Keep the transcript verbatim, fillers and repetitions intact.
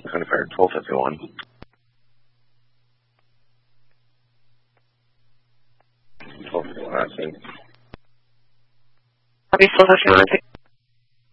County Fire twelve fifty-one. twelve fifty-one, I see. Copy, twelve fifty-one.